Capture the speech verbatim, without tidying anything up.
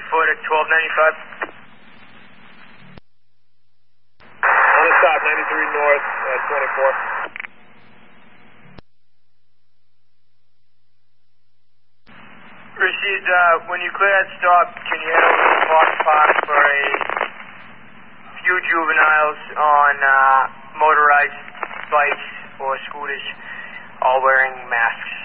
foot at twelve ninety-five. On the stop, ninety-three north, uh, twenty-four. Rashid, uh, when you clear that stop, can you head over to Fox Park for a few juveniles on uh, motorized bikes or scooters, all wearing masks?